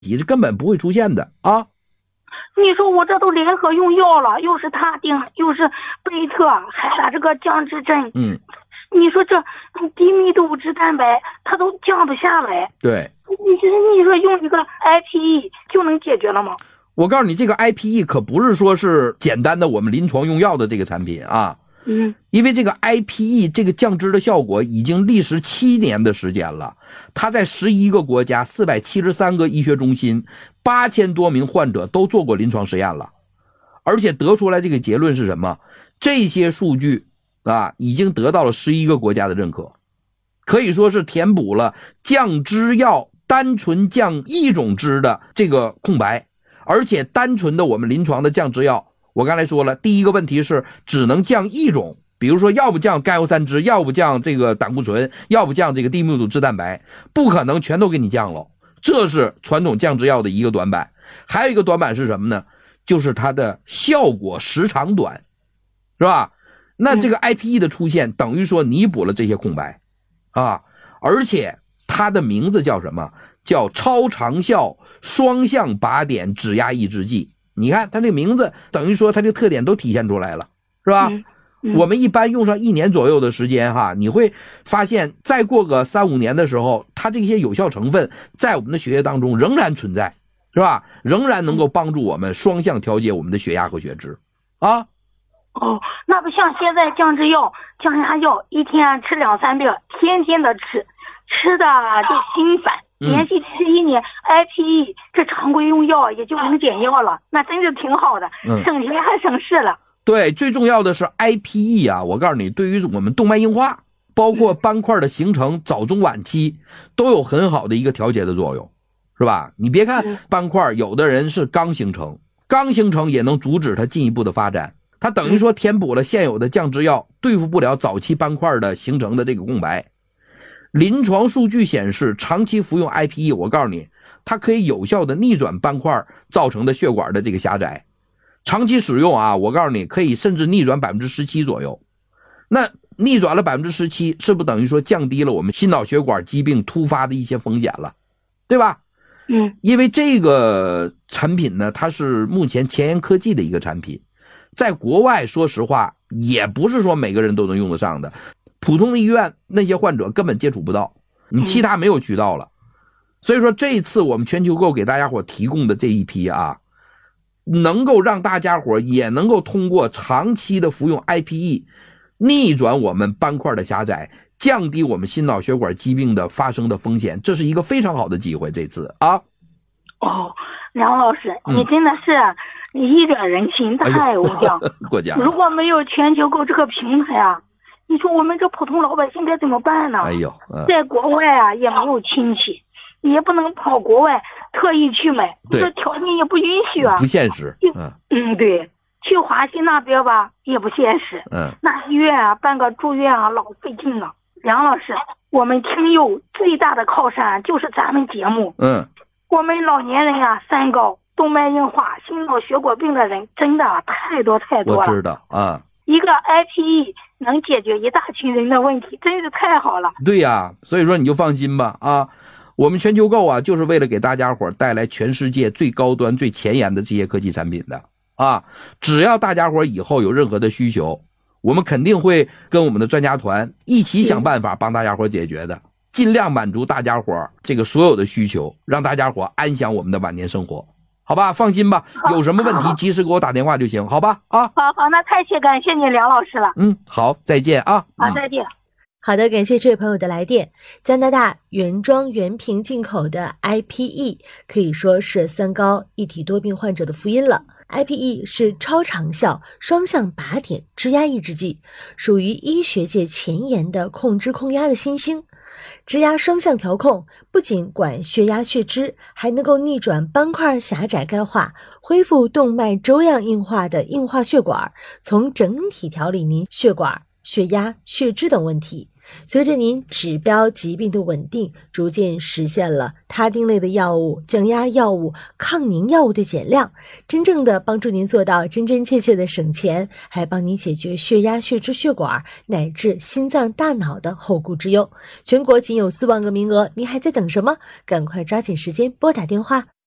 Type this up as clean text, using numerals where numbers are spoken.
题，这根本不会出现的啊。 你说我这都联合用药了，又是他定，又是贝特，还打这个降脂针。你说这低密度脂蛋白它都降不下来。 对， 你说用一个 IPE 就能解决了吗？ 我告诉你，这个 IPE 可不是说是简单的我们临床用药的这个产品啊。因为这个 IPE 这个降脂的效果已经历时7年的时间了，它在11个国家473个医学中心8000多名患者都做过临床实验了，而且得出来这个结论是什么？这些数据啊已经得到了11个国家的认可，可以说是填补了降脂药单纯降一种脂的这个空白。而且单纯的我们临床的降脂药，我刚才说了，第一个问题是只能降一种，比如说要不降甘油三酯，要不降这个胆固醇，要不降这个低密度脂蛋白，不可能全都给你降了，这是传统降脂药的一个短板。还有一个短板是什么呢？就是它的效果时长短，是吧？那这个 IPE 的出现等于说弥补了这些空白啊，而且它的名字叫什么？叫超长效双向靶点脂压抑制剂。你看它这个名字等于说它这个特点都体现出来了，是吧？我们一般用上1年左右的时间哈，你会发现再过个3-5年的时候，它这些有效成分在我们的血液当中仍然存在，是吧？仍然能够帮助我们双向调节我们的血压和血脂啊。 那不像现在降脂药、降压药一天吃2-3遍，天天的吃的就心烦。连续吃1年 IPE 这常规用药也就能减药了，那真是挺好的，省钱还省事了。 对，最重要的是 IPE 啊，我告诉你，对于我们动脉硬化包括斑块的形成早中晚期都有很好的一个调节的作用，是吧？你别看斑块有的人是刚形成也能阻止它进一步的发展，它等于说填补了现有的降脂药对付不了早期斑块的形成的这个空白。临床数据显示，长期服用 IPE， 我告诉你，它可以有效的逆转斑块造成的血管的这个狭窄。长期使用啊，我告诉你，可以甚至逆转 17% 左右。那逆转了 17%， 是不是等于说降低了我们心脑血管疾病突发的一些风险了，对吧？因为这个产品呢，它是目前前沿科技的一个产品，在国外说实话也不是说每个人都能用得上的，普通的医院那些患者根本接触不到，你其他没有渠道了。所以说这一次我们全球购给大家伙提供的这一批啊，能够让大家伙也能够通过长期的服用 IPE 逆转我们斑块的狭窄，降低我们心脑血管疾病的发生的风险，这是一个非常好的机会。这次啊， 梁老师，你真的是一者人心，太无疆。 过奖。 如果没有全球购这个平台啊，你说我们这普通老百姓该怎么办呢？在国外啊也没有亲戚，也不能跑国外特意去买，这条件也不允许啊， 不现实。 对，去华西那边吧也不现实。那医院啊办个住院啊老费劲了。梁老师，我们听友最大的靠山就是咱们节目。我们老年人啊三高、动脉硬化、心脑血管病的人真的太多了。 我知道啊。 一个 IPE 能解决一大群人的问题，真是太好了。 对呀，所以说你就放心吧啊！我们全球购啊，就是为了给大家伙带来全世界最高端、最前沿的这些科技产品的啊！只要大家伙以后有任何的需求，我们肯定会跟我们的专家团一起想办法帮大家伙解决的，尽量满足大家伙这个所有的需求，让大家伙安享我们的晚年生活。好吧，放心吧，有什么问题及时给我打电话就行，好吧？啊， 好，那太感谢你梁老师了。 好，再见啊。 好，再见。 好的，感谢这位朋友的来电。加拿大原装原瓶进口的 IPE 可以说是三高一体多病患者的福音了。IPE 是超长效双向靶点脂压抑制剂，属于医学界前沿的控脂控压的新星。脂压双向调控不仅管血压血脂，还能够逆转斑块狭窄钙化，恢复动脉粥样硬化的硬化血管，从整体调理您血管、血压、血脂等问题。随着您指标疾病的稳定，逐渐实现了他汀类的药物、降压药物、抗凝药物的减量，真正的帮助您做到真真切切的省钱，还帮您解决血压、血脂、血管乃至心脏、大脑的后顾之忧。全国仅有4万个名额，您还在等什么？赶快抓紧时间拨打电话。